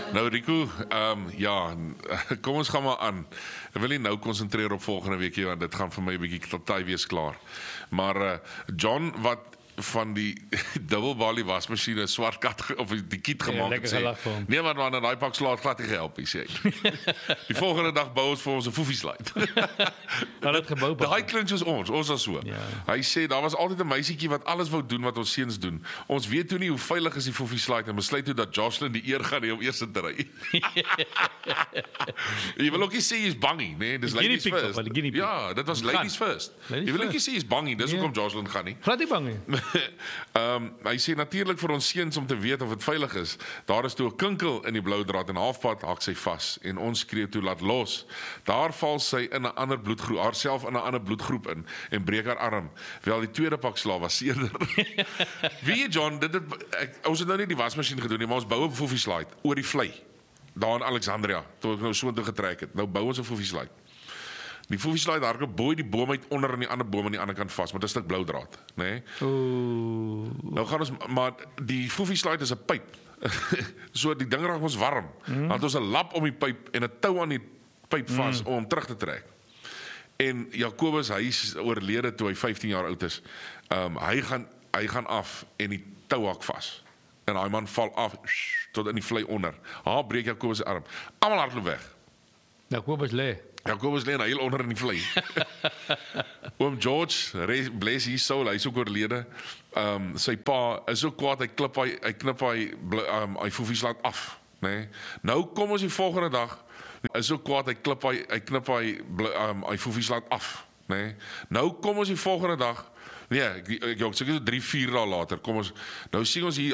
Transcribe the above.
Nou Rico, ja, kom ons gaan maar aan. Ek wil nie nou konsentreer op volgende weekie, want dit gaan vir my 'n bietjie tyd wees klaar. Maar John wat van die dubbelbalie wasmasjiene swart kat of die kiet gemaak het sê. Nee, maar in daai pak slaat glad nie gehelp nie, sê ek. Die volgende dag bou ons vir ons 'n foefieslide. Hulle het gebou. Daai klink soos ons was so. Ja. Hy sê daar was altyd 'n meisietjie wat alles wou doen wat ons seuns doen. Ons weet toe nie hoe veilig is die foefieslide en besluit toe dat Jocelyn die eer gaan hê om eers te ry. Jy wil ook nie sê jy's bang nie, nee, dis ladies first. Ja, dit was ladies first. Jy wil ook nie sê jy's bang nie, dis hoekom Jocelyn gaan nie. Glad nie bang nie. Hy sê natuurlik vir ons seuns om te weet of dit veilig is. Daar is toe 'n kinkel in die blou draad en halfpad hak sy vas en ons skree toe laat los. Daar val sy in 'n ander bloedgroep, haarself in 'n ander bloedgroep in en breek haar arm. Wel die tweede pak slaaf was seerder. Wie jy John, ons het nou nie die wasmasjien gedoen nie, maar ons bou 'n foefieslide oor die vlei. Daar in Alexandria, toe ek nou so intoe getrek het. Nou bou ons 'n foefieslide. Die foefieslide hardloop booi die boom uit onder in die ander boom aan die ander kant vas met 'n stuk blou draad, nê? Nou gaan ons, maar die foefieslide is 'n pyp. So die ding raak ons warm. Dan het ons 'n lap om die pyp en 'n tou aan die pyp vas om hom terug te trek. En Jacobus, hy is oorlede toe hy 15 jaar oud is. Hy gaan af en die tou hak vas. En daai man val af tot in die vlei onder. Haar breek Jacobus se arm. Almal hardloop weg. Jacobus lê. Jacobus lê heel onder in die vlei. Oom George, bless his soul, hy is ook oorlede. Sy pa is so kwaad, hy knip hy foefieslide af, né? Nou kom ons die volgende dag, is so kwaad, hy knip hy foefieslide af, né? Nou kom ons die volgende dag. Nee, ek seker so 3-4 dae later, kom ons, nou sien ons hier